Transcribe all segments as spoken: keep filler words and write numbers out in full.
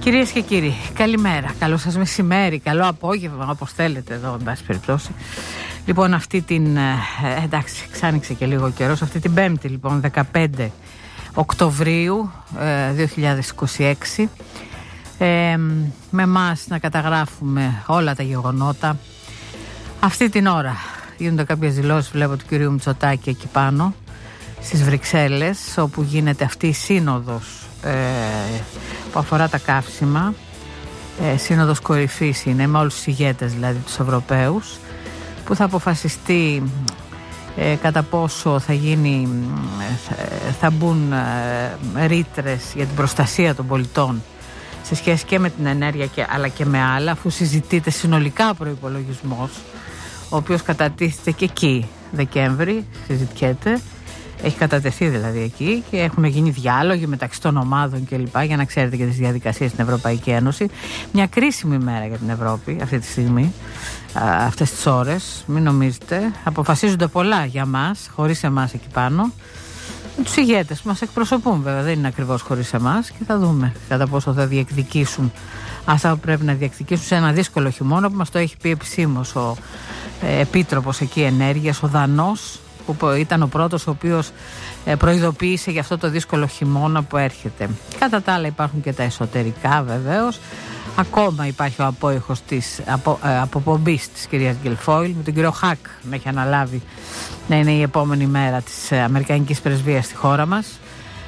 Κυρίες και κύριοι, καλημέρα, καλό σας μεσημέρι, καλό απόγευμα, όπως θέλετε εδώ, εν πάση περιπτώσει. Λοιπόν, αυτή την, ε, εντάξει, ξάνοιξε και λίγο καιρός, αυτή την Πέμπτη, λοιπόν, δεκαπέντε Οκτωβρίου ε, δύο χιλιάδες είκοσι έξι, ε, με εμάς να καταγράφουμε όλα τα γεγονότα. Αυτή την ώρα γίνονται κάποιες δηλώσεις, βλέπω, του κυρίου Μητσοτάκη εκεί πάνω, στις Βρυξέλλες, όπου γίνεται αυτή η σύνοδος ε, που αφορά τα καύσιμα, ε, σύνοδος κορυφής είναι, με όλους τους ηγέτες δηλαδή τους Ευρωπαίους, που θα αποφασιστεί ε, κατά πόσο θα γίνει, θα, θα μπουν ε, ρήτρες για την προστασία των πολιτών σε σχέση και με την ενέργεια και, αλλά και με άλλα, αφού συζητείται συνολικά ο προϋπολογισμός, ο οποίος κατατίθεται και εκεί Δεκέμβρη, συζητιέται. Έχει κατατεθεί δηλαδή εκεί και έχουν γίνει διάλογοι μεταξύ των ομάδων κλπ. Για να ξέρετε και τις διαδικασίες στην Ευρωπαϊκή Ένωση. Μια κρίσιμη μέρα για την Ευρώπη αυτή τη στιγμή, αυτές τις ώρες. Μην νομίζετε. Αποφασίζονται πολλά για μας, χωρίς εμάς εκεί πάνω. Τους ηγέτες που μας εκπροσωπούν, βέβαια. Δεν είναι ακριβώς χωρίς εμάς και θα δούμε κατά πόσο θα διεκδικήσουν αυτά που πρέπει να διεκδικήσουν σε ένα δύσκολο χειμώνα, που μας το έχει πει επισήμως ο ε, Επίτροπος εκεί Ενέργειας, ο Δανός, που ήταν ο πρώτος ο οποίος προειδοποίησε για αυτό το δύσκολο χειμώνα που έρχεται. Κατά τα άλλα υπάρχουν και τα εσωτερικά βεβαίως. Ακόμα υπάρχει ο απόϊχος της απο, ε, αποπομπής της κυρίας Γκουιλφόιλ, με τον κύριο Χακ να έχει αναλάβει να είναι η επόμενη μέρα της Αμερικανικής Πρεσβείας στη χώρα μας.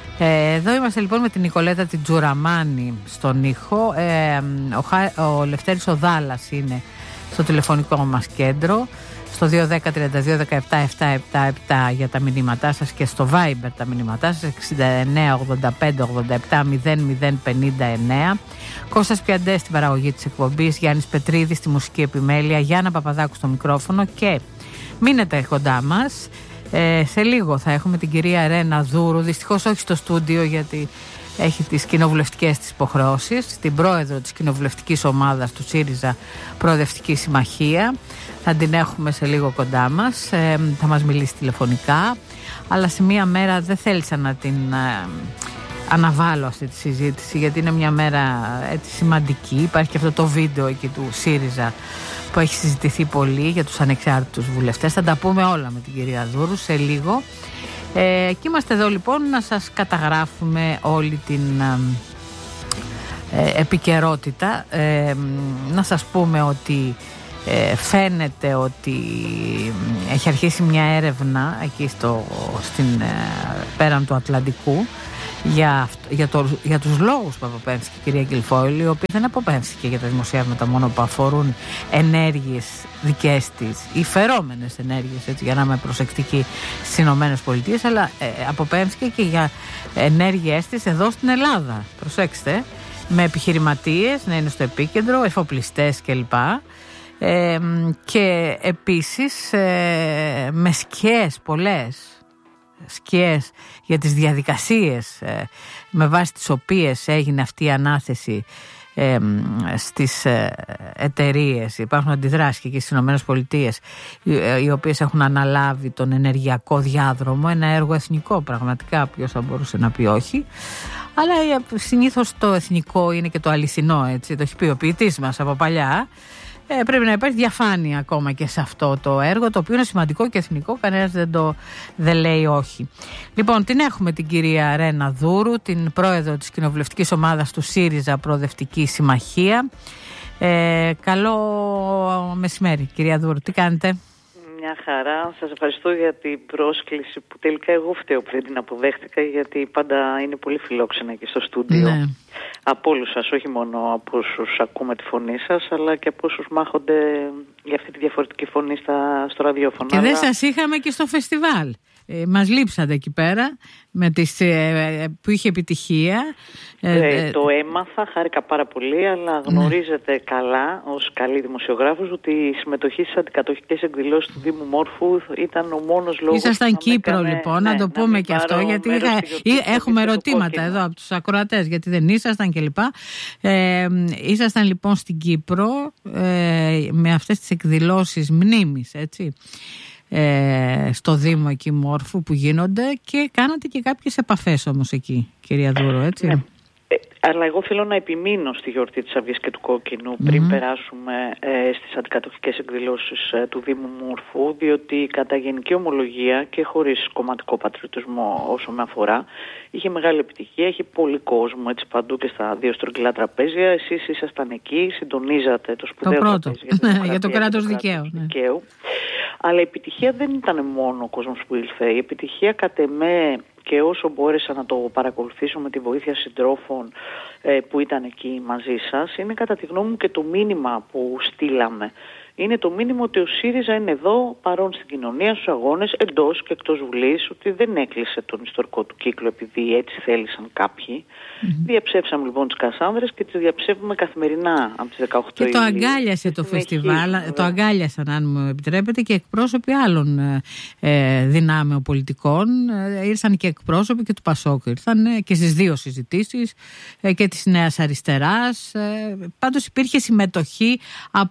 Ε, εδώ είμαστε λοιπόν με την Νικολέτα την Τζουραμάνη στον ήχο. Ε, ο, ο Λευτέρης ο Δάλλας είναι στο τηλεφωνικό μας κέντρο, στο δύο δέκα τριάντα δύο δεκαεπτά επτακόσια εβδομήντα επτά για τα μηνύματά σας, και στο Viber τα μηνύματά σας εξήντα εννέα ογδόντα πέντε ογδόντα επτά μηδέν μηδέν πενήντα εννέα. Κώστας Πιαντές στην παραγωγή της εκπομπής, Γιάννης Πετρίδης στη μουσική επιμέλεια, Γιάννα Παπαδάκου στο μικρόφωνο. Και μείνετε κοντά μας, ε, σε λίγο θα έχουμε την κυρία Ρένα Δούρου, δυστυχώς όχι στο στούντιο γιατί έχει τις κοινοβουλευτικές της υποχρεώσεις, την πρόεδρο της κοινοβουλευτικής ομάδας του ΣΥΡΙΖΑ Προοδευτική Συμμαχία. Θα την έχουμε σε λίγο κοντά μας, ε, θα μας μιλήσει τηλεφωνικά, αλλά σε μία μέρα δεν θέλησα να την ε, αναβάλω αυτή τη συζήτηση, γιατί είναι μια μέρα έτσι σημαντική. Υπάρχει και αυτό το βίντεο εκεί του ΣΥΡΙΖΑ που έχει συζητηθεί πολύ για τους ανεξάρτητους βουλευτές. Θα τα πούμε όλα με την κυρία Δούρου σε λίγο. Ε, και είμαστε εδώ λοιπόν να σας καταγράφουμε όλη την ε, επικαιρότητα. Ε, να σας πούμε ότι ε, φαίνεται ότι έχει αρχίσει μια έρευνα εκεί στο, στην, ε, πέραν του Ατλαντικού για, για, το, για τους λόγους που αποπέμφθηκε η κυρία Γκουιλφόιλ, η οποία δεν αποπέμφθηκε για τα δημοσιεύματα μόνο που αφορούν ενέργειες δικές της ή φερόμενες ενέργειες, έτσι, για να είμαι προσεκτική, στις Ηνωμένες Πολιτείες, αλλά ε, αποπέμφθηκε και για ενέργειές της εδώ στην Ελλάδα. Προσέξτε, με επιχειρηματίες να είναι στο επίκεντρο, εφοπλιστές κλπ. Ε, και επίσης ε, με σκιές πολλές, σκιές για τις διαδικασίες ε, με βάση τις οποίες έγινε αυτή η ανάθεση ε, στις ε, εταιρείες. Υπάρχουν αντιδράσεις και στις Ηνωμένες Πολιτείες, οι, ε, οι οποίες έχουν αναλάβει τον ενεργειακό διάδρομο, ένα έργο εθνικό πραγματικά, ποιος θα μπορούσε να πει όχι. Αλλά ε, συνήθως το εθνικό είναι και το αληθινό, έτσι, το έχει πει ο ποιητής μας από παλιά. Ε, πρέπει να υπάρχει διαφάνεια ακόμα και σε αυτό το έργο, το οποίο είναι σημαντικό και εθνικό, κανένας δεν το δεν λέει όχι. Λοιπόν, την έχουμε την κυρία Ρένα Δούρου, την πρόεδρο της κοινοβουλευτικής ομάδας του ΣΥΡΙΖΑ Προοδευτική Συμμαχία. Ε, καλό μεσημέρι κυρία Δούρου, τι κάνετε? Μια χαρά, σας ευχαριστώ για την πρόσκληση που τελικά εγώ φταίω που δεν την αποδέχτηκα, γιατί πάντα είναι πολύ φιλόξενα και στο στούντιο. Ναι. Από όλους σας, όχι μόνο από όσους ακούμε τη φωνή σας, αλλά και από όσους μάχονται για αυτή τη διαφορετική φωνή στα, στο ραδιόφωνο. Και δεν σας είχαμε και στο φεστιβάλ. Ε, μας λείψατε εκεί πέρα με τις, ε, που είχε επιτυχία. Ε, ε, το έμαθα, χάρηκα πάρα πολύ, αλλά γνωρίζετε ναι. καλά ως καλή δημοσιογράφος ότι η συμμετοχή στις αντικατοχικές εκδηλώσεις του Δήμου Μόρφου ήταν ο μόνος λόγος. Ήσασταν Κύπρο έκανε, λοιπόν, ναι, να το πούμε να και αυτό, γιατί είχα, έχουμε ερωτήματα εδώ από τους ακροατές, γιατί δεν ήσασταν κλπ. Ε, ήσασταν λοιπόν στην Κύπρο ε, με αυτές τις εκδηλώσεις μνήμης, έτσι. Ε, στο Δήμο εκεί Μόρφου που γίνονται, και κάνατε και κάποιες επαφές όμως εκεί, κυρία Δούρο, έτσι. Ναι. Ε, Αλλά εγώ θέλω να επιμείνω στη γιορτή της Αυγής και του Κόκκινου πριν mm-hmm. περάσουμε ε, στις αντικατοχικές εκδηλώσεις ε, του Δήμου Μούρφου, διότι κατά γενική ομολογία και χωρίς κομματικό πατριωτισμό όσο με αφορά, είχε μεγάλη επιτυχία, είχε πολύ κόσμο έτσι παντού και στα δύο στρογγυλά τραπέζια. Εσείς ήσασταν εκεί, συντονίζατε το σπουδαίο το πρώτο. τραπέζι για το κράτος δικαίου. Ναι. δικαίου. Αλλά η επιτυχία δεν ήταν μόνο ο κόσμος που ήλθε. Η επιτυχία κατ' εμέ, και όσο μπόρεσα να το παρακολουθήσω με τη βοήθεια συντρόφων ε, που ήταν εκεί μαζί σας, είναι κατά τη γνώμη μου και το μήνυμα που στείλαμε. Είναι το μήνυμα ότι ο ΣΥΡΙΖΑ είναι εδώ, παρόν στην κοινωνία, στους αγώνες, εντός και εκτός Βουλής, ότι δεν έκλεισε τον ιστορικό του κύκλο επειδή έτσι θέλησαν κάποιοι. Mm-hmm. Διαψεύσαμε λοιπόν τις Κασάνδρες και τις διαψεύουμε καθημερινά από τις δεκαοκτώ Και το αγκάλιασε το φεστιβάλ, το αγκάλιασαν, αν μου επιτρέπετε, και εκπρόσωποι άλλων ε, δυνάμεων πολιτικών. Ε, ήρθαν και εκπρόσωποι και του ΠΑΣΟΚ, ήρθαν ε, και στις δύο συζητήσεις ε, και της Νέας Αριστεράς. Ε, πάντως υπήρχε συμμετοχή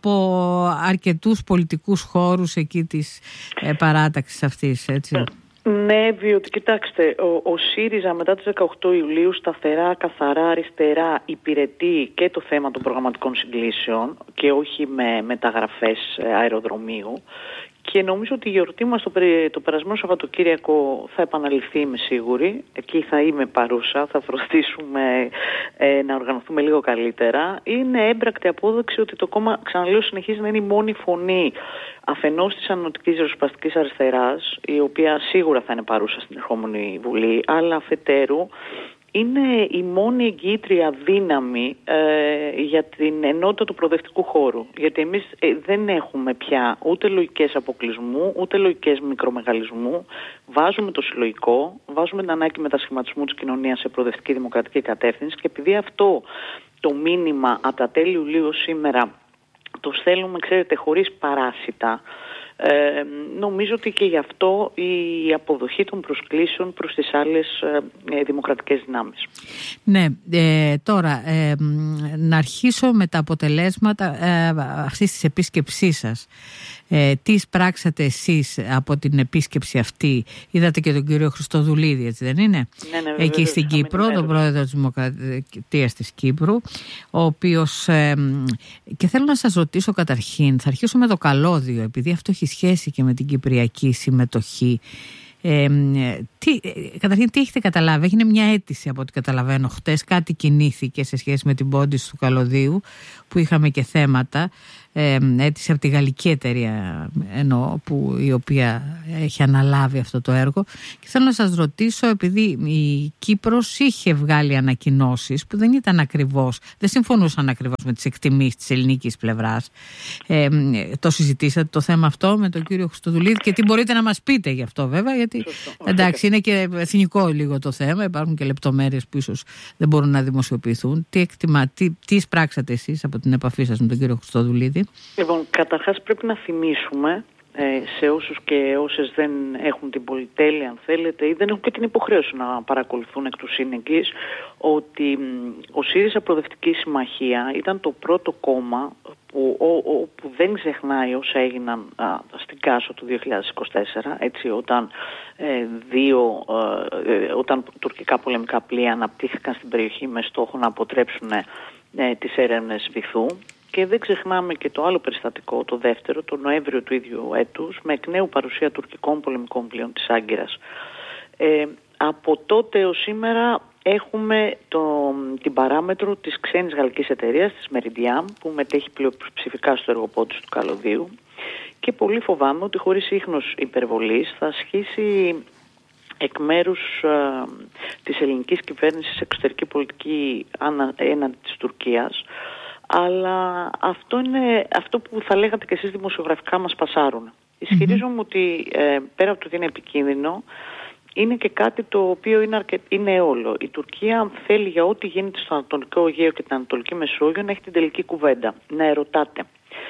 από αρκετούς πολιτικούς χώρους εκεί της ε, παράταξης αυτής, έτσι. Ναι, διότι κοιτάξτε, ο, ο ΣΥΡΙΖΑ μετά τις δεκαοκτώ Ιουλίου σταθερά, καθαρά, αριστερά υπηρετεί και το θέμα των προγραμματικών συγκλήσεων και όχι με μεταγραφές αεροδρομίου. Και νομίζω ότι η γιορτή μας το, το περασμένο Σαββατοκύριακο θα επαναληφθεί, είμαι σίγουρη. Εκεί θα είμαι παρούσα, θα φροντίσουμε ε, να οργανωθούμε λίγο καλύτερα. Είναι έμπρακτη απόδειξη ότι το κόμμα, ξαναλέω, συνεχίζει να είναι η μόνη φωνή αφενός της ανωτικής ριζοσπαστικής αριστεράς, η οποία σίγουρα θα είναι παρούσα στην ερχόμενη Βουλή, αλλά αφετέρου είναι η μόνη εγγυήτρια δύναμη ε, για την ενότητα του προοδευτικού χώρου. Γιατί εμείς ε, δεν έχουμε πια ούτε λογικές αποκλεισμού, ούτε λογικές μικρομεγαλισμού. Βάζουμε το συλλογικό, βάζουμε την ανάγκη μετασχηματισμού της κοινωνίας σε προοδευτική δημοκρατική κατεύθυνση, και επειδή αυτό το μήνυμα από τα τέλη Ιουλίου σήμερα το στέλνουμε, ξέρετε, χωρίς παράσιτα, Ε, νομίζω ότι και γι' αυτό η αποδοχή των προσκλήσεων προς τις άλλες ε, δημοκρατικές δυνάμεις. Ναι, ε, τώρα ε, να αρχίσω με τα αποτελέσματα ε, αυτής της επίσκεψής σας. Ε, τι πράξατε εσείς από την επίσκεψη αυτή? Είδατε και τον κύριο Χριστοδουλίδη, έτσι δεν είναι? Ναι, ναι, εκεί βέβαια, στην Κύπρο, τον πρόεδρο της Δημοκρατίας της Κύπρου, ο οποίος ε, και θέλω να σας ρωτήσω καταρχήν, θα αρχίσω με το καλώδιο, επειδή αυτό έχει σχέση και με την κυπριακή συμμετοχή. Ε, τι, καταρχήν, τι έχετε καταλάβει? Έγινε μια αίτηση, από ό,τι καταλαβαίνω, χτες κάτι κινήθηκε σε σχέση με την πόντιση του καλωδίου, που είχαμε και θέματα. Ε, αίτηση από τη γαλλική εταιρεία, εννοώ, που, η οποία έχει αναλάβει αυτό το έργο. Και θέλω να σας ρωτήσω, επειδή η Κύπρος είχε βγάλει ανακοινώσεις που δεν ήταν ακριβώς, δεν συμφωνούσαν ακριβώς με τις εκτιμήσεις της ελληνικής πλευράς. Ε, το συζητήσατε το θέμα αυτό με τον κύριο Χριστοδουλίδη, και τι μπορείτε να μας πείτε γι' αυτό, βέβαια, γιατί εντάξει, είναι και εθνικό λίγο το θέμα, υπάρχουν και λεπτομέρειες που ίσως δεν μπορούν να δημοσιοποιηθούν. Τι εκτιμά, τι, τι εισπράξατε εσείς από την επαφή σας με τον κύριο Χριστοδουλίδη? Λοιπόν, καταρχάς πρέπει να θυμίσουμε ε, σε όσους και όσες δεν έχουν την πολυτέλεια, αν θέλετε, ή δεν έχουν και την υποχρέωση να παρακολουθούν εκ του σύνεγγυς, ότι ο ΣΥΡΙΖΑ Προοδευτική Συμμαχία ήταν το πρώτο κόμμα που, ο, ο, που δεν ξεχνάει όσα έγιναν α, στην Κάσο του δύο χιλιάδες είκοσι τέσσερα, έτσι, όταν, ε, δύο, ε, όταν τουρκικά πολεμικά πλοία αναπτύχθηκαν στην περιοχή με στόχο να αποτρέψουν ε, τις έρευνες βυθού. Και δεν ξεχνάμε και το άλλο περιστατικό, το δεύτερο, το Νοέμβριο του ίδιου έτους, με εκ νέου παρουσία τουρκικών πολεμικών πλοίων της Άγκυρας. Ε, από τότε ως σήμερα έχουμε το, την παράμετρο της ξένης γαλλικής εταιρείας, της Meridiam, που μετέχει πλειοψηφικά στο έργο πόντιση του καλωδίου, και πολύ φοβάμαι ότι χωρίς ίχνος υπερβολής θα ασχίσει εκ μέρους ε, της ελληνικής κυβέρνησης εξωτερική πολιτική έναντι της Τουρκίας. Αλλά αυτό είναι αυτό που θα λέγατε και εσείς δημοσιογραφικά μας πασάρουν. Mm-hmm. Ισχυρίζομαι ότι ε, πέρα από το ότι είναι επικίνδυνο, είναι και κάτι το οποίο είναι, αρκε... είναι όλο. Η Τουρκία, αν θέλει, για ό,τι γίνεται στο Ανατολικό Αιγαίο και την Ανατολική Μεσόγειο, να έχει την τελική κουβέντα, να ερωτάται.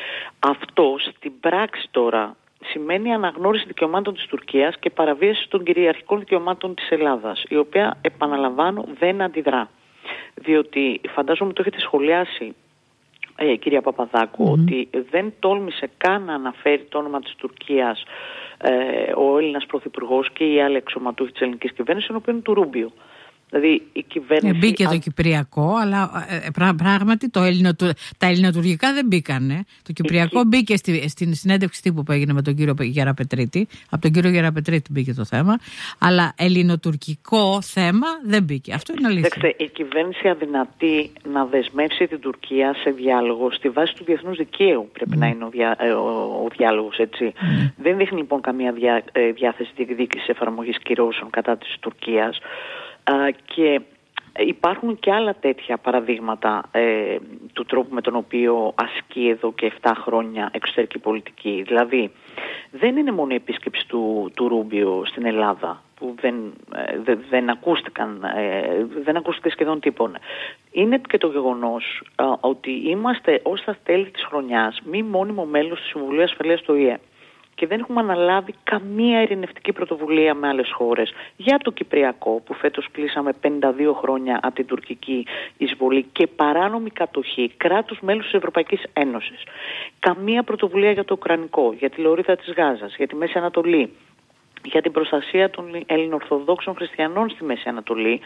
Αυτό στην πράξη τώρα σημαίνει αναγνώριση δικαιωμάτων της Τουρκίας και παραβίαση των κυριαρχικών δικαιωμάτων της Ελλάδας, η οποία, επαναλαμβάνω, δεν αντιδρά. Διότι φαντάζομαι το έχετε σχολιάσει, Ε, κυρία Παπαδάκου, mm-hmm. ότι δεν τόλμησε καν να αναφέρει το όνομα της Τουρκίας ε, ο Έλληνας Πρωθυπουργός και οι άλλοι αξιωματούχοι της ελληνικής κυβέρνησης, ενώπιον του Ρούμπιο. Δηλαδή η κυβέρνηση... Ε, μπήκε το Κυπριακό, αλλά ε, πρά, πράγματι το ελληνοτου... τα ελληνοτουρκικά δεν μπήκανε. Το Κυπριακό Εκεί... μπήκε στη, στην συνέντευξη τύπου που έγινε με τον κύριο Γεραπετρίτη. Από τον κύριο Γεραπετρίτη μπήκε το θέμα. Αλλά ελληνοτουρκικό θέμα δεν μπήκε. Αυτό είναι αλήθεια. Δέξτε, η κυβέρνηση αδυνατεί να δεσμεύσει την Τουρκία σε διάλογο στη βάση του διεθνούς δικαίου. Πρέπει mm. να είναι ο, διά, ο, ο διάλογος, έτσι. Mm. Δεν δείχνει λοιπόν καμία διά, διάθεση διεκδίκησης εφαρμογής κυρώσεων κατά της Τουρκίας. Uh, και υπάρχουν και άλλα τέτοια παραδείγματα ε, του τρόπου με τον οποίο ασκεί εδώ και επτά χρόνια εξωτερική πολιτική. Δηλαδή, δεν είναι μόνο η επίσκεψη του, του Ρούμπιο στην Ελλάδα, που δεν, ε, δε, δεν, ακούστηκαν, ε, δεν ακούστηκε σχεδόν τίποτα. Είναι και το γεγονός ε, ότι είμαστε ως τα τέλη της χρονιάς μη μόνιμο μέλος του Συμβουλίου Ασφαλείας του Ο Η Ε. Και δεν έχουμε αναλάβει καμία ειρηνευτική πρωτοβουλία με άλλες χώρες. Για το Κυπριακό, που φέτος κλείσαμε πενήντα δύο χρόνια από την τουρκική εισβολή και παράνομη κατοχή κράτους μέλους της Ευρωπαϊκής Ένωσης. Καμία πρωτοβουλία για το Ουκρανικό, για τη Λωρίδα της Γάζας, για τη Μέση Ανατολή, για την προστασία των Ελληνοορθοδόξων χριστιανών στη Μέση Ανατολή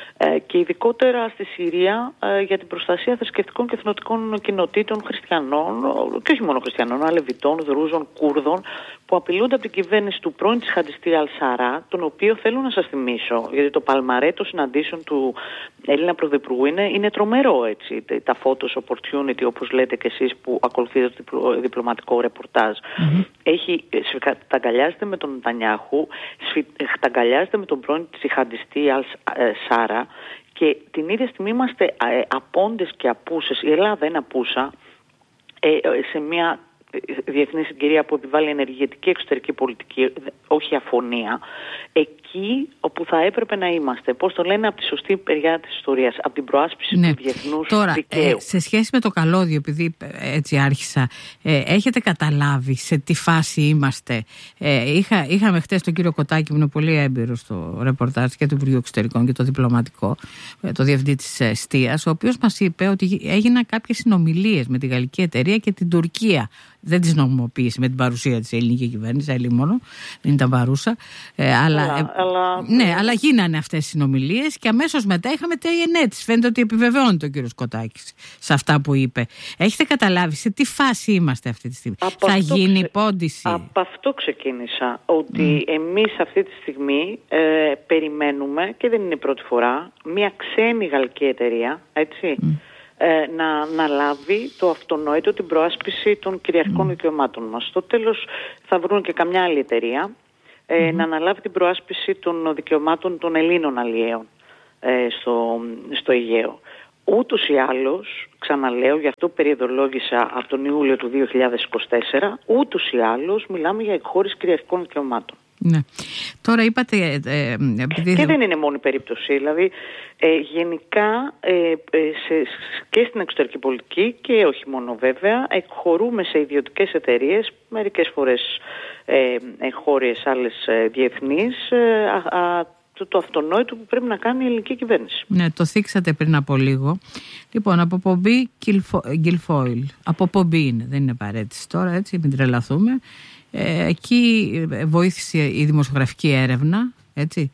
και ειδικότερα στη Συρία για την προστασία θρησκευτικών και εθνοτικών κοινοτήτων χριστιανών, και όχι μόνο χριστιανών, αλλά Λεβιτών, Δρούζων, Κούρδων, που απειλούνται από την κυβέρνηση του πρώην τζιχαντιστή Αλ-Σαρά, τον οποίο θέλω να σας θυμίσω, γιατί το παλμαρέ των συναντήσεων του Έλληνα Πρωθυπουργού είναι, είναι τρομερό, έτσι. Τα photos opportunity, όπως λέτε και εσείς που ακολουθείτε το διπλωματικό ρεπορτάζ. Mm-hmm. Έχει, ταγκαλιάζεται με τον Νετανιάχου, ταγκαλιάζεται με τον πρώην τζιχαντιστή Αλ-Σαρά, και την ίδια στιγμή είμαστε ε, απόντες και απούσες. Η Ελλάδα είναι απούσα ε, σε μια διεθνή συγκυρία που επιβάλλει ενεργητική εξωτερική πολιτική, όχι αφωνία, εκεί όπου θα έπρεπε να είμαστε. Πώς το λένε, από τη σωστή περιά της ιστορίας, από την προάσπιση ναι. του διεθνούς Τώρα, δικαίου. Ε, σε σχέση με το καλώδιο, επειδή έτσι άρχισα, ε, έχετε καταλάβει σε τι φάση είμαστε? Ε, είχα, είχαμε χτες τον κύριο Κωτάκη, που είναι πολύ έμπειρο στο ρεπορτάζ και του Υπουργείου Εξωτερικών και το διπλωματικό, το διευθυντή της εστίας, ο οποίος μας είπε ότι έγιναν κάποιες συνομιλίες με τη γαλλική εταιρεία και την Τουρκία. Δεν τις νομιμοποίησε με την παρουσία της ελληνική κυβέρνηση, άλλη μόνο, δεν ήταν παρούσα. Ε, αλλά, αλλά, ε, αλλά... Ναι, αλλά γίνανε αυτές οι συνομιλίες και αμέσως μετά είχαμε τα ενέτης. Φαίνεται ότι επιβεβαιώνεται ο κύριος Κωτάκης σε αυτά που είπε. Έχετε καταλάβει σε τι φάση είμαστε αυτή τη στιγμή? Από θα γίνει ξε... πόντιση? Από αυτό ξεκίνησα, ότι mm. εμείς αυτή τη στιγμή ε, περιμένουμε, και δεν είναι η πρώτη φορά, μια ξένη γαλλική εταιρεία, έτσι, mm. Να, να λάβει το αυτονόητο, την προάσπιση των κυριαρχικών mm. δικαιωμάτων μας. Στο τέλος θα βρουν και καμιά άλλη εταιρεία ε, mm. να αναλάβει την προάσπιση των δικαιωμάτων των Ελλήνων αλλιέων ε, στο, στο Αιγαίο. Ούτως ή άλλως, ξαναλέω, γι' αυτό περιεδολόγησα από τον Ιούλιο του δύο χιλιάδες είκοσι τέσσερα, ούτως ή άλλως μιλάμε για εκχώρηση κυριαρχικών δικαιωμάτων. Ναι. Τώρα είπατε... Ε, επειδή... Και δεν είναι μόνο η περίπτωση, δηλαδή ε, γενικά ε, ε, σε, και στην εξωτερική πολιτική και όχι μόνο βέβαια, εκχωρούμε σε ιδιωτικές εταιρείες, μερικές φορές ε, εγχώριες, άλλες ε, διεθνείς, ε, α, α, το, το αυτονόητο που πρέπει να κάνει η ελληνική κυβέρνηση. Ναι, το θίξατε πριν από λίγο. Λοιπόν, αποπομπή Guilfoyle. Αποπομπή είναι, δεν είναι παρέτηση τώρα, έτσι, μην τρελαθούμε. Ε, εκεί βοήθησε η δημοσιογραφική έρευνα, έτσι,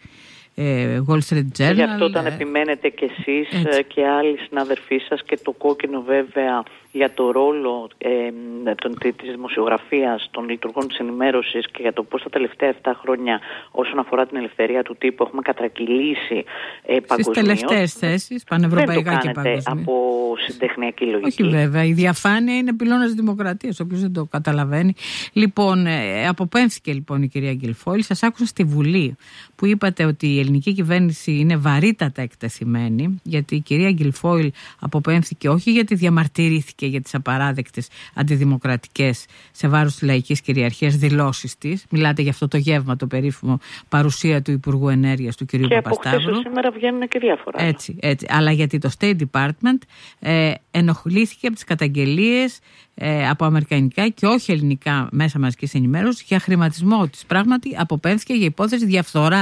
ε, Wall Street Journal. Γι' αυτό όταν ε, επιμένετε κι εσείς έτσι. Και άλλοι συναδελφοί σας, και το κόκκινο βέβαια για το ρόλο ε, των, της δημοσιογραφίας, των λειτουργών της ενημέρωσης και για το πώς τα τελευταία επτά χρόνια όσον αφορά την ελευθερία του τύπου έχουμε κατρακυλήσει ε, παγκοσμίως. Στις τελευταίες θέσεις, πανευρωπαϊκά και παγκοσμίως. Από συντεχνιακή λογική. Όχι βέβαια, η διαφάνεια είναι πυλώνας της δημοκρατίας, όποιος δεν το καταλαβαίνει. Λοιπόν, ε, αποπέμφθηκε λοιπόν η κυρία Guilfoyle. Σας άκουσα στη Βουλή που είπατε ότι η ελληνική κυβέρνηση είναι βαρύτατα εκτεθειμένη, γιατί η κυρία Guilfoyle αποπέμφθηκε όχι γιατί διαμαρτυρήθηκε για τις απαράδεκτες αντιδημοκρατικές σε βάρος της λαϊκής κυριαρχίας δηλώσεις της. Μιλάτε για αυτό το γεύμα, το περίφημο, παρουσία του Υπουργού Ενέργειας του κ. Παπασταύρου. Και από χθες σήμερα βγαίνουν και διάφορα. Έτσι, έτσι. Αλλά γιατί το State Department ε, ενοχλήθηκε από τις καταγγελίες ε, από αμερικανικά και όχι ελληνικά μέσα μαζικής ενημέρωσης για χρηματισμό της. Πράγματι αποπέμφθηκε για υπόθεση διαφθοράς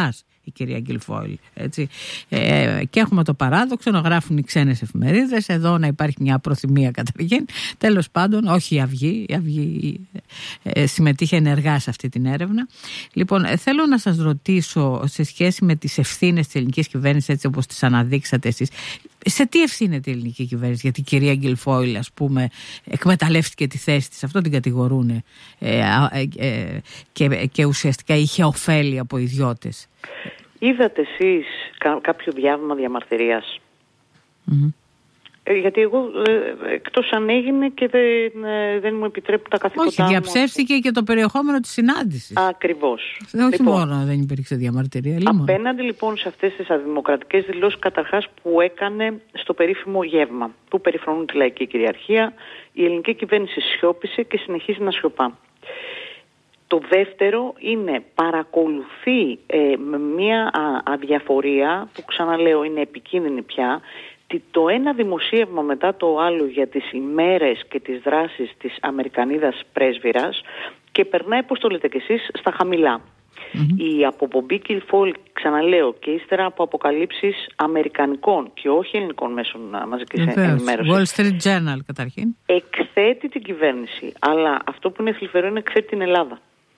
η κυρία Γκιλφόιλ. Έτσι. Ε, και έχουμε το παράδοξο να γράφουν οι ξένες εφημερίδες, εδώ να υπάρχει μια προθυμία καταρχήν. Τέλος πάντων, όχι η Αυγή, η Αυγή ε, συμμετείχε ενεργά σε αυτή την έρευνα. Λοιπόν, ε, θέλω να σας ρωτήσω σε σχέση με τις ευθύνες της ελληνικής κυβέρνησης, έτσι όπως τις αναδείξατε εσείς, σε τι ευθύνεται η ελληνική κυβέρνηση? Γιατί η κυρία Γκιλφόιλ, ας πούμε, εκμεταλλεύτηκε τη θέση της, αυτό την κατηγορούν, ε, ε, ε, και, και ουσιαστικά είχε ωφέλη από ιδιώτες. Είδατε εσείς κάποιο διάβημα διαμαρτυρίας? Mm-hmm. Ε, γιατί εγώ ε, εκτός αν έγινε και δεν, ε, δεν μου επιτρέπουν τα καθήκοντά μου. Όχι, διαψεύστηκε και το περιεχόμενο της συνάντησης. Ακριβώς. Όχι λοιπόν, μόνο δεν υπήρξε διαμαρτυρία. Απέναντι λοιπόν σε αυτές τις αδημοκρατικές δηλώσεις καταρχάς που έκανε στο περίφημο γεύμα, που περιφρονούν τη λαϊκή κυριαρχία, η ελληνική κυβέρνηση σιώπησε και συνεχίζει να σιωπά. Το δεύτερο είναι παρακολουθεί ε, με μια α, αδιαφορία που, ξαναλέω, είναι επικίνδυνη πια, το ένα δημοσίευμα μετά το άλλο για τις ημέρες και τις δράσεις της Αμερικανίδας πρέσβυρας και περνάει, πώς το λέτε κι εσείς, στα χαμηλά. Mm-hmm. Η αποπομπή Γκιλφόιλ, ξαναλέω, και ύστερα από αποκαλύψεις αμερικανικών και όχι ελληνικών μέσων μαζικής ενημέρωσης, Wall Street Journal καταρχήν, εκθέτει την κυβέρνηση, αλλά αυτό που είναι θλιβερό είναι εκθέτει την Ελλάδα.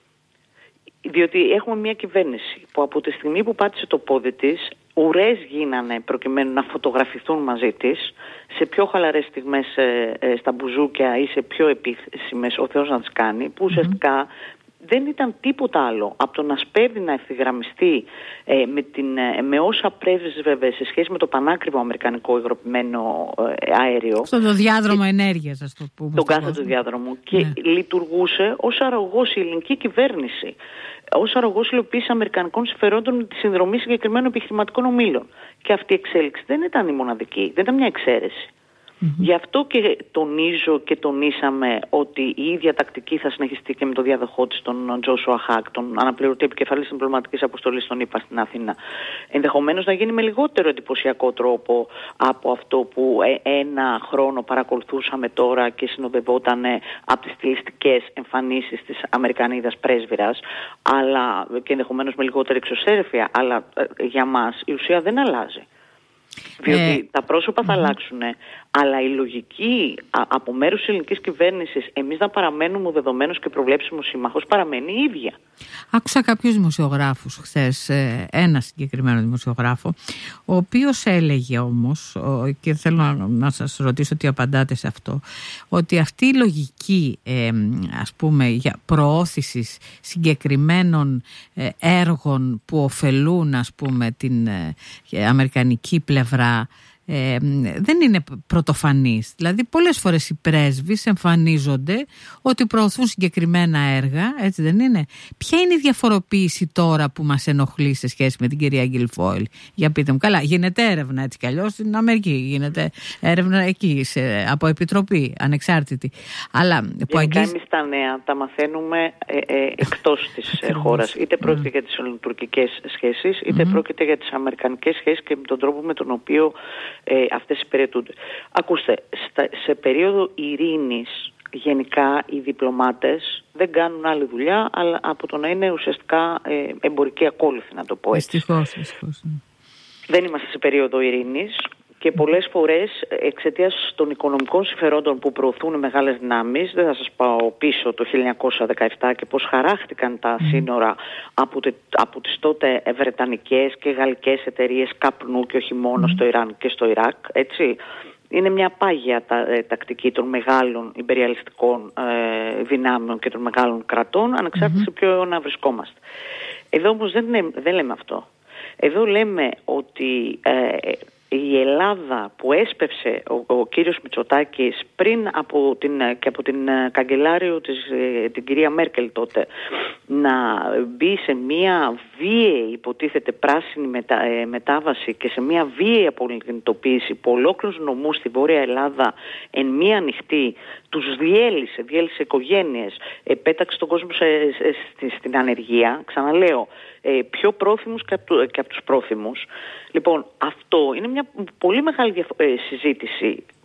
Διότι έχουμε μια κυβέρνηση που από τη στιγμή που πάτησε το πόδι της, ουρές γίνανε προκειμένου να φωτογραφηθούν μαζί της σε πιο χαλαρές στιγμές ε, ε, στα μπουζούκια ή σε πιο επίσημες, ο Θεός να τις κάνει, που ουσιαστικά mm-hmm. δεν ήταν τίποτα άλλο από το να σπέβδει να ευθυγραμμιστεί ε, με, την, ε, με όσα πρέσβευε σε σχέση με το πανάκριβο αμερικανικό υγροποιημένο ε, αέριο. Στο διάδρομο ενέργειας, ας το πούμε. Τον κάθε του διάδρομο. Και ναι. λειτουργούσε ως αρρωγός η ελληνική κυβέρνηση, ως αρρωγός υλοποίησης αμερικανικών συμφερόντων με τη συνδρομή συγκεκριμένων επιχειρηματικών ομίλων. Και αυτή η εξέλιξη δεν ήταν η μοναδική, δεν ήταν μια εξαίρεση. Mm-hmm. Γι' αυτό και τονίζω και τονίσαμε ότι η ίδια τακτική θα συνεχιστεί και με το διάδοχό της, τον Τζόσουα Χακ, τον αναπληρωτή επικεφαλής διπλωματικής αποστολής των ΗΠΑ στην Αθήνα. Ενδεχομένως να γίνει με λιγότερο εντυπωσιακό τρόπο από αυτό που ένα χρόνο παρακολουθούσαμε τώρα και συνοδευόταν από τις στιλιστικές εμφανίσεις της Αμερικανίδας πρέσβυρας, αλλά και ενδεχομένως με λιγότερη εξωσέρευεια, αλλά για μας η ουσία δεν αλλάζει. Διότι ε, τα πρόσωπα θα mm-hmm. αλλάξουν, αλλά η λογική α, από μέρους της ελληνικής κυβέρνησης εμείς να παραμένουμε δεδομένος και προβλέψιμος σύμμαχος παραμένει η ίδια. Άκουσα κάποιους δημοσιογράφους χθες, ένα συγκεκριμένο δημοσιογράφο, ο οποίος έλεγε όμως, και θέλω να, να σας ρωτήσω τι απαντάτε σε αυτό, ότι αυτή η λογική ε, ας πούμε για προώθησης συγκεκριμένων ε, έργων που ωφελούν, ας πούμε, την ε, αμερικανική πλευρά, Ε, δεν είναι πρωτοφανής. Δηλαδή πολλές φορές οι πρέσβεις εμφανίζονται ότι προωθούν συγκεκριμένα έργα, έτσι δεν είναι? Ποια είναι η διαφοροποίηση τώρα που μας ενοχλεί σε σχέση με την κυρία Γκιλφόιλ? Για πείτε μου. Καλά, γίνεται έρευνα έτσι κι αλλιώς στην Αμερική, γίνεται έρευνα εκεί σε, από επιτροπή ανεξάρτητη, αλλά που γενικά αγγίζει... εμείς τα νέα τα μαθαίνουμε ε, ε, εκτός της ε, χώρας, είτε πρόκειται mm. για τις ελληνοτουρκικές σχέσεις, είτε mm. πρόκειται για τις αμερικανικές σχέσεις και με τον τρόπο με τον οποίο Ε, αυτές υπηρετούνται. Ακούστε, στα, σε περίοδο ειρήνης γενικά οι διπλωμάτες δεν κάνουν άλλη δουλειά αλλά από το να είναι ουσιαστικά ε, εμπορικοί ακόλουθοι, να το πω έτσι. Δυστυχώς, δυστυχώς. Δεν είμαστε σε περίοδο ειρήνης και πολλές φορές εξαιτίας των οικονομικών συμφερόντων που προωθούν μεγάλες δυνάμεις, δεν θα σας πάω πίσω το χίλια εννιακόσια δεκαεπτά και πώς χαράχτηκαν τα mm. σύνορα από, τε, από τις τότε βρετανικές και γαλλικές εταιρείες καπνού και όχι μόνο mm. στο Ιράν και στο Ιράκ, έτσι. Είναι μια πάγια τα, ε, τακτική των μεγάλων ιμπεριαλιστικών ε, δυνάμεων και των μεγάλων κρατών, ανεξάρτητα mm-hmm. σε ποιο αιώνα βρισκόμαστε. Εδώ όμως δεν, δεν λέμε αυτό. Εδώ λέμε ότι ε, η Ελλάδα που έσπευσε ο, ο κύριος Μητσοτάκης πριν από την, και από την καγκελάριο της, την κυρία Μέρκελ τότε, να μπει σε μια βίαιη υποτίθεται πράσινη μετα, ε, μετάβαση και σε μια βίαιη απολυτοποίηση που ολόκληρους νομούς στη Βόρεια Ελλάδα εν μία νυχτή τους διέλυσε, διέλυσε οικογένειες, ε, πέταξε τον κόσμο σε, σε, σε, στην ανεργία, ξαναλέω, ε, πιο πρόθυμους και από, και από τους πρόθυμους. Λοιπόν, αυτό είναι μια πολύ μεγάλη διαφο- ε, συζήτηση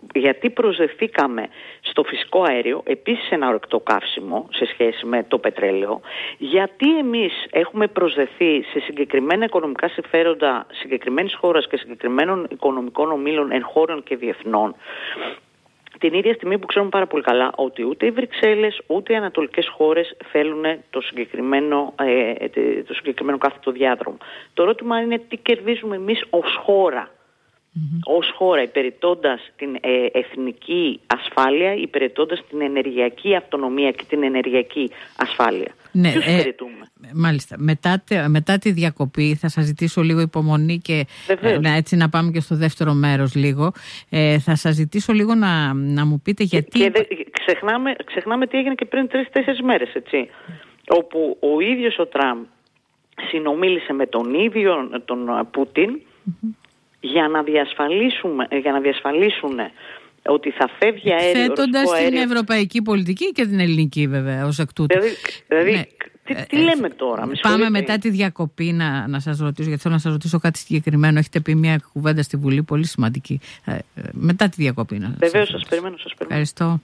γιατί προσδεθήκαμε στο φυσικό αέριο, επίσης ένα ορυκτό καύσιμο σε σχέση με το πετρέλαιο, γιατί εμείς έχουμε προσδεθεί σε συγκεκριμένα οικονομικά συμφέροντα συγκεκριμένης χώρας και συγκεκριμένων οικονομικών ομίλων εγχώριων και διεθνών, την ίδια στιγμή που ξέρουμε πάρα πολύ καλά ότι ούτε οι Βρυξέλλες ούτε οι ανατολικές χώρες θέλουν το συγκεκριμένο, ε, το συγκεκριμένο κάθετο διάδρομο. Το ερώτημα είναι τι κερδίζουμε εμείς ως χώρα. Mm-hmm. Ως χώρα, υπηρετώντας την ε, εθνική ασφάλεια, υπηρετώντας την ενεργειακή αυτονομία και την ενεργειακή ασφάλεια. Ναι, ε, μάλιστα. Μετά, μετά τη διακοπή θα σας ζητήσω λίγο υπομονή και ε, έτσι να πάμε και στο δεύτερο μέρος λίγο. Ε, θα σας ζητήσω λίγο να, να μου πείτε γιατί... Και, και δε, ξεχνάμε, ξεχνάμε τι έγινε και πριν τρεις-τέσσερις μέρες, έτσι. Όπου ο ίδιος ο Τραμπ συνομίλησε με τον ίδιο τον Πούτιν mm-hmm. για να διασφαλίσουμε, για να διασφαλίσουν ότι θα φεύγει αέριο. Θέτοντας την ευρωπαϊκή πολιτική και την ελληνική βέβαια ως εκ τούτου. Δηλαδή, δηλαδή ναι. τι, τι ε, λέμε τώρα. Με πάμε μετά τη διακοπή να, να σας ρωτήσω, γιατί θέλω να σας ρωτήσω κάτι συγκεκριμένο. Έχετε πει μια κουβέντα στη Βουλή πολύ σημαντική. Ε, μετά τη διακοπή να Βεβαίως σας, σας περιμένω, σας περιμένω. Ευχαριστώ.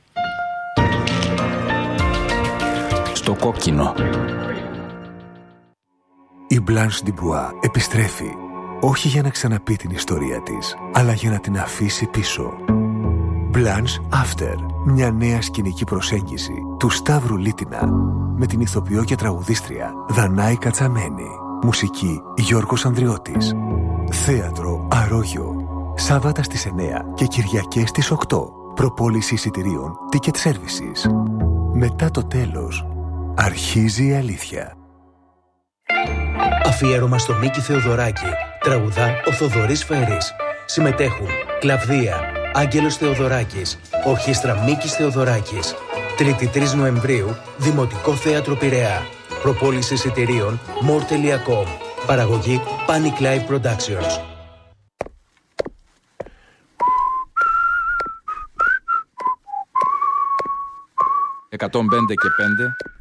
Στο κόκκινο. Η Blanche Dubois επιστρέφει. Όχι για να ξαναπεί την ιστορία της, αλλά για να την αφήσει πίσω. Blanche After, μια νέα σκηνική προσέγγιση του Σταύρου Λίτινα, με την ηθοποιό και τραγουδίστρια Δανάη Κατσαμένη. Μουσική Γιώργος Ανδριώτης. Θέατρο Αρόγιο. Σάββατα στις εννιά και Κυριακές στις οκτώ. Προπόληση εισιτηρίων Ticket Services. Μετά το τέλος, αρχίζει η αλήθεια. Αφιέρωμα στο Μίκη Θεοδωράκη. Τραγουδά ο Θοδωρής Φέρης. Συμμετέχουν Κλαβδία, Άγγελος Θεοδωράκης, Ορχήστρα Μίκης Θεοδωράκης. Τρίτη τρεις Νοεμβρίου, Δημοτικό Θέατρο Πειραιά. Προπόληση εισιτηρίων more τελεία com. Παραγωγή Panic Live Productions. εκατόν πέντε και πέντε